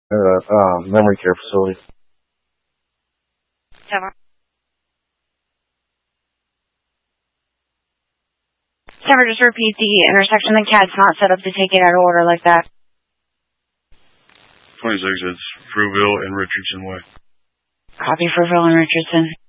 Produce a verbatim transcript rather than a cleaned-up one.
uh, um, memory care facility. Tower. Tower, just repeat the intersection. The cat's not set up to take it out of order like that. twenty-six, it's Fruville and Richardson Way. Copy, Fruville and Richardson.